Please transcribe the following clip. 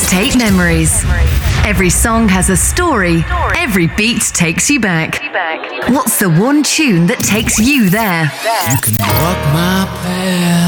Mixtape Memories. Every song has a story. Every beat takes you back. What's the one tune that takes you there? You can walk my path.